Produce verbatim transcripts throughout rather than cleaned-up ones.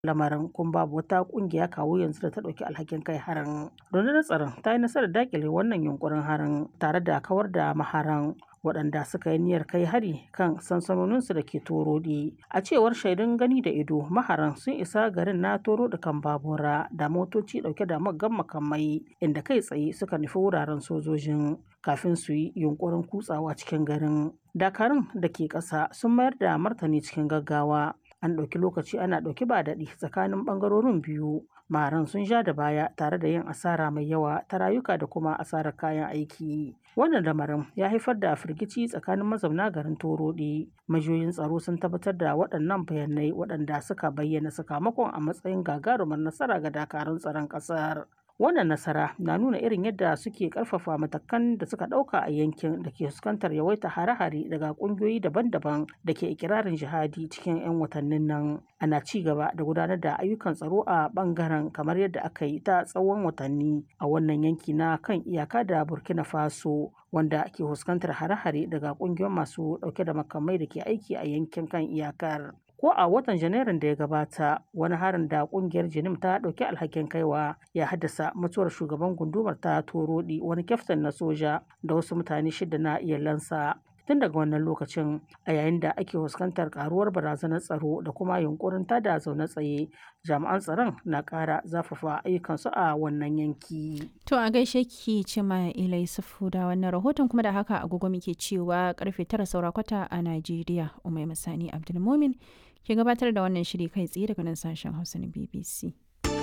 lamarin kuma babu wata kungiya kawo yanzu da ta ɗauki alhakin kai harin. Rundunar tsaron ta yi nasarar dakile wannan yunkurin harin tare da kawar da maharan waɗanda suka yi niyyar kai hari kan sansanoninsu da ke Torodi. A cewar shaidun gani da ido, maharan sun isa garin na Torodi kan babura da motoci ɗauke da muggan makamai inda kai tsaye suka nufi wuraren sojojin kafin su yi yunkurin kutsawa cikin garin. Dakarun da ke ƙasa sun mayar da martani cikin gaggawa. An ɗauki lokaci ana ɗauki ba daɗi tsakanin ɓangarorin biyu. Maharan sun ja da baya tare da yin asara mai yawa ta rayuka da kuma asarar kayan aiki. Wannan lamarin ya haifar da firgici tsakanin mazauna garin Torodi. Majiyoyin tsaro sun tabbatar da waɗannan bayanai waɗanda suka bayyana sakamakon a matsayin gagarumar nasara ga dakarun tsaron ƙasar. Wannan nasara na nuna irin yadda suke ƙarfafa matakan da suka ɗauka a yankin da ke fuskantar yawaita hare-hare daga ƙungiyoyi daban-daban da ke ikirarin jihadi cikin 'yan watannin nan. Ana ci gaba da gudanar da ayyukan tsaro a ɓangaren kamar yadda aka yi ta tsawon watanni a wannan yanki na kan iyaka da Burkina Faso wanda ke fuskantar hare-hare daga ƙungiyoyin masu ɗauke da makamai da ke aiki a yankin kan iyakar. Ko a watan Janairun da ya gabata, wani harin da kungiyar Jinim ta ɗauki alhakin kaiwa ya haddasa mutuwar shugaban gundumar ta Torodi, wani kyaftin na soja da wasu mutane shida na iyalansa. Tun daga wannan lokacin, a yayin da ake fuskantar karuwar barazanar tsaro da kuma yunkurin tada zaune tsaye, jami'an tsaron na ƙara zafafa ayyukansu a wannan yanki. To a gaishe ki Cima Ilai Sufu da wannan rahoton, kuma da haka agogo muke cewa karfe tara saura kwata a Najeriya. Umai Masani Abdulmumin ke gabatar da wannan shiri kai tsaye daga nan sashen Hausa na B B C.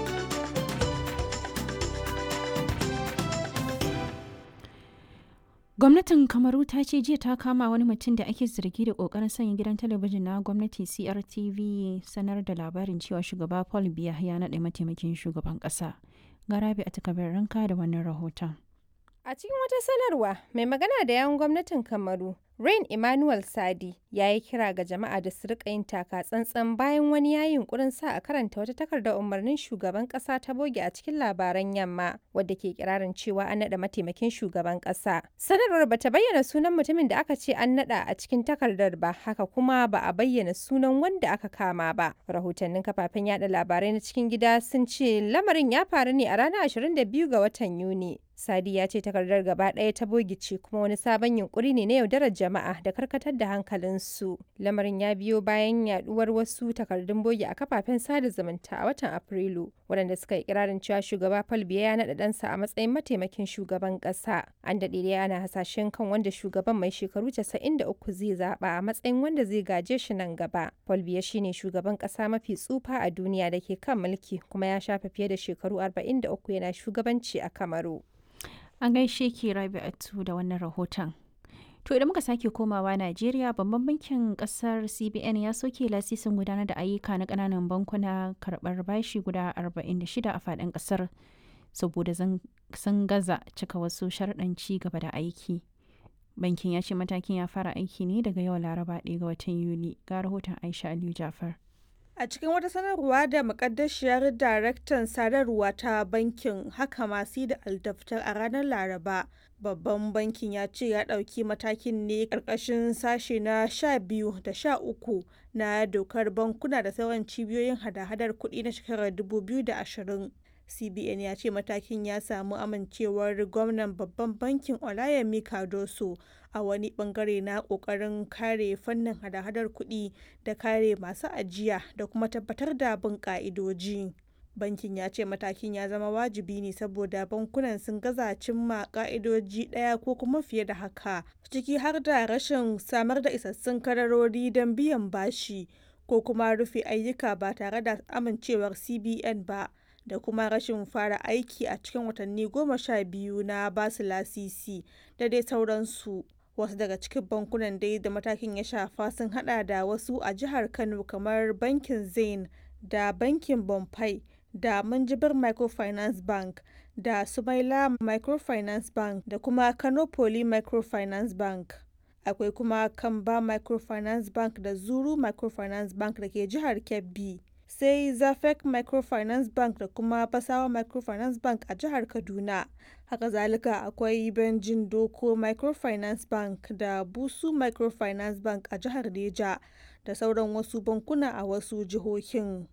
Gwamnatin Kamaru ta ce jiya ta kama wani mutum da ake zargi da kokarin sanya gidan talabijin na gwamnati C R T V sanar da labarin cewa shugaba Paul Biya ya naɗa mataimakin shugaban ƙasa. Garabi a takabar ranka da wannan rahoton. A cikin wata sanarwa, mai magana da yawun gwamnatin Kamaru, Rain Emmanuel Sadi, ya yi kira ga jama'a da su rika yin taka tsantsan bayan wani ya yi yunkurin sa a karanta wata takardar umarnin shugaban kasa ta boge a cikin labaran yamma, wadda ke kirarin cewa an naɗa mataimakin shugaban kasa. Sanarwar ba ta bayyana sunan mutumin da aka ce an naɗa a cikin takardar ba, haka kuma ba a bayyana sunan wanda aka kama ba. Rahotannin kafafen yada labarai na cikin gida sun ce lamarin ya faru ne a ranar ashirin da biyu ga watan Yuni. Sadi ya ce takardar gaba ɗaya ta bogice kuma wani sabon yunkuri ne na yaudarar jama'a da karkatar da hankalinsu. Lamarin ya biyo bayan yaduwar wasu takardun bogi a kafafen sada zumunta a watan Afrilu, waɗanda suka yi kirarin cewa shugaba Paul Biya ya naɗa ɗansa a matsayin mataimakin shugaban ƙasa. An daɗe dai ana hasashen kan wanda shugaban mai shekaru casa'in da uku zai zaɓa a matsayin wanda zai gaje shi nan gaba. Paul Biya shine shugaban ƙasa mafi tsufa a duniya da ke kan mulki kuma ya shafe fiye da shekaru arba'in da uku yana shugabanci a Kamaru. An gaishe ki Rabi'atu da wannan rahoton. To idan muka sake komawa Najeriya, babban bankin kasar C B N ya soke lasisin gudanar da ayyuka na kananan bankuna karɓar bashi guda arba'in da shida a faɗin ƙasar saboda sun gaza cika wasu sharɗan ci gaba da aiki. Bankin ya ce matakin ya fara aiki ne daga yau Laraba ɗaya ga watan Yuli. Ga rahoton Aisha Aliyu Jafar. A cikin wata sanarwa da mukaddashiyar daraktan sadarwa ta bankin haka masu da aldaftar a ranar Laraba, babban bankin ya ce ya ɗauki matakin ne ƙarƙashin sashe na sha biyu da sha uku na dokar bankuna da sauran cibiyoyin hada-hadar kuɗi na shekarar dubu biyu da ashirin. C B N ya ce matakin ya samu amincewar gwamnan babban bankin Olayemi Cardoso a wani bangare na kokarin kare fannin hada-hadar kuɗi da kare masu ajiya da kuma tabbatar da bin ka'idoji. Bankin ya ce matakin ya zama wajibi ne saboda bankunan sun gaza cimma ka'idoji ɗaya ko kuma fiye da haka, ciki har da rashin samar da isassun kadarori don biyan bashi ko kuma rufe ayyuka ba tare da amincewar C B N ba, da kuma rashin fara aiki a cikin watanni goma sha biyu na basu lasisi da dai sauransu. Wasu daga cikin bankunan dai da matakin ya shafa sun hada da wasu a jihar Kano kamar bankin Zain da bankin Bonfai da Minjibir Microfinance Bank da Sumaila Microfinance Bank da kuma Kano Poly Microfinance Bank. Akwai kuma Kamba Microfinance Bank da Zuru Microfinance Bank da ke jihar Kebbi. Sai Zafek Microfinance Bank da kuma Basawa Microfinance Bank a jihar Kaduna. Haka zalika akwai Benjin Doko Microfinance Bank da Busu Microfinance Bank a jihar Neja da sauran wasu bankuna a wasu jihohin.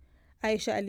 Aisha Ali